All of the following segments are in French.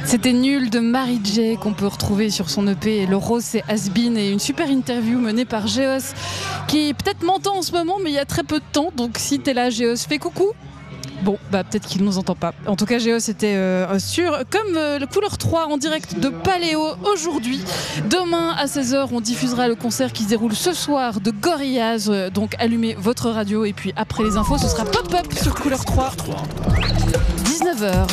C'était Nul de Mary J qu'on peut retrouver sur son EP Le Rose c'est Has-Been, et une super interview menée par Géos qui peut-être m'entend en ce moment mais il y a très peu de temps, donc si t'es là Géos, fais coucou. Bon, peut-être qu'il ne nous entend pas. En tout cas, Géos était comme le Couleur 3 en direct de Paléo aujourd'hui. Demain à 16h, on diffusera le concert qui se déroule ce soir de Gorillaz. Donc allumez votre radio et puis après les infos, ce sera Pop-Up sur Couleur 3. 19h.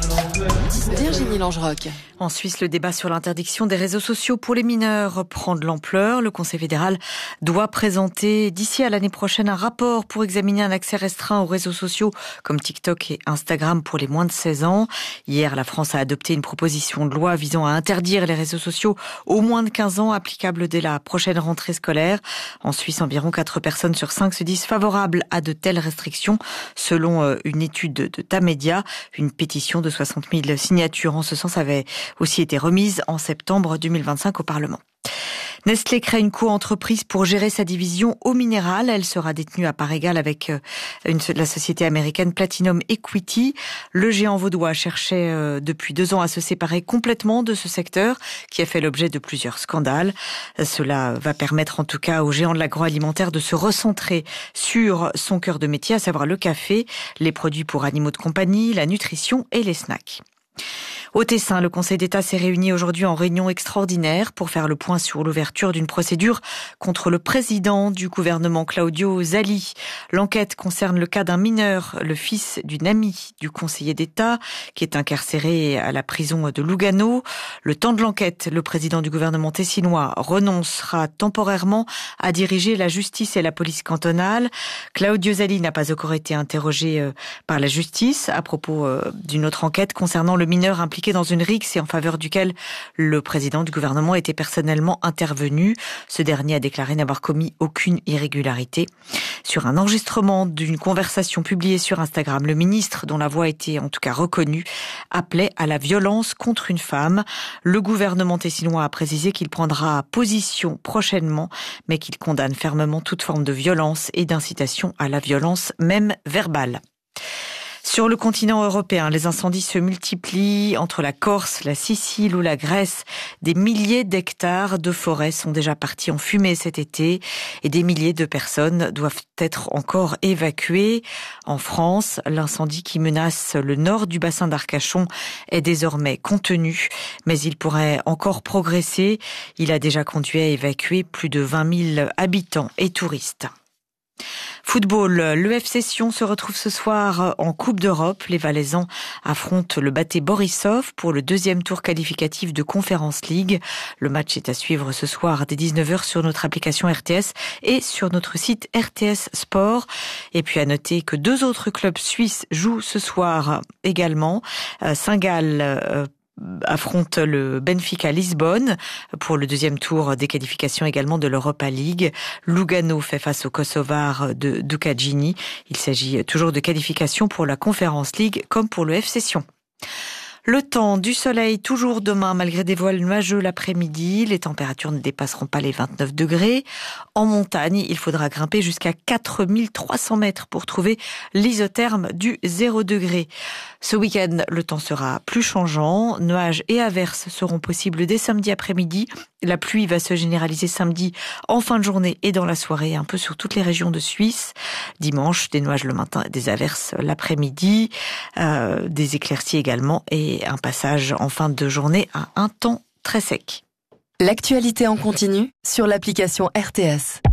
Virginie Langerock. En Suisse, le débat sur l'interdiction des réseaux sociaux pour les mineurs prend de l'ampleur. Le Conseil fédéral doit présenter d'ici à l'année prochaine un rapport pour examiner un accès restreint aux réseaux sociaux comme TikTok et Instagram pour les moins de 16 ans. Hier, la France a adopté une proposition de loi visant à interdire les réseaux sociaux aux moins de 15 ans, applicable dès la prochaine rentrée scolaire. En Suisse, environ 4 personnes sur 5 se disent favorables à de telles restrictions, selon une étude de Tamedia. Une pétition de 60 000 signatures en ce sens avait aussi été remise en septembre 2025 au Parlement. Nestlé crée une co-entreprise pour gérer sa division eau minérale. Elle sera détenue à part égale avec la société américaine Platinum Equity. Le géant vaudois cherchait depuis 2 ans à se séparer complètement de ce secteur qui a fait l'objet de plusieurs scandales. Cela va permettre en tout cas au géant de l'agroalimentaire de se recentrer sur son cœur de métier, à savoir le café, les produits pour animaux de compagnie, la nutrition et les snacks. Au Tessin, le Conseil d'État s'est réuni aujourd'hui en réunion extraordinaire pour faire le point sur l'ouverture d'une procédure contre le président du gouvernement, Claudio Zali. L'enquête concerne le cas d'un mineur, le fils d'une amie du conseiller d'État, qui est incarcéré à la prison de Lugano. Le temps de l'enquête, le président du gouvernement tessinois renoncera temporairement à diriger la justice et la police cantonale. Claudio Zali n'a pas encore été interrogé par la justice à propos d'une autre enquête concernant le mineur impliqué dans une rixe et en faveur duquel le président du gouvernement était personnellement intervenu. Ce dernier a déclaré n'avoir commis aucune irrégularité. Sur un enregistrement d'une conversation publiée sur Instagram, le ministre, dont la voix a été en tout cas reconnue, appelait à la violence contre une femme. Le gouvernement tessinois a précisé qu'il prendra position prochainement, mais qu'il condamne fermement toute forme de violence et d'incitation à la violence, même verbale. Sur le continent européen, les incendies se multiplient entre la Corse, la Sicile ou la Grèce. Des milliers d'hectares de forêts sont déjà partis en fumée cet été et des milliers de personnes doivent être encore évacuées. En France, l'incendie qui menace le nord du bassin d'Arcachon est désormais contenu, mais il pourrait encore progresser. Il a déjà conduit à évacuer plus de 20 000 habitants et touristes. Football, le FC Sion se retrouve ce soir en Coupe d'Europe. Les Valaisans affrontent le Bate Borisov pour le 2e tour qualificatif de Conference League. Le match est à suivre ce soir dès 19h sur notre application RTS et sur notre site RTS Sport. Et puis à noter que 2 autres clubs suisses jouent ce soir également. Saint-Gall affronte le Benfica Lisbonne pour le 2e tour des qualifications également de l'Europa League. Lugano fait face au Kosovar de Ducagini. Il s'agit toujours de qualifications pour la Conference League comme pour le FC Sion. Le temps, du soleil toujours demain malgré des voiles nuageux l'après-midi. Les températures ne dépasseront pas les 29 degrés. En montagne, il faudra grimper jusqu'à 4300 mètres pour trouver l'isotherme du 0 degré. Ce week-end, le temps sera plus changeant. Nuages et averses seront possibles dès samedi après-midi. La pluie va se généraliser samedi en fin de journée et dans la soirée, un peu sur toutes les régions de Suisse. Dimanche, des nuages le matin, des averses l'après-midi, des éclaircies également et un passage en fin de journée à un temps très sec. L'actualité en continu sur l'application RTS.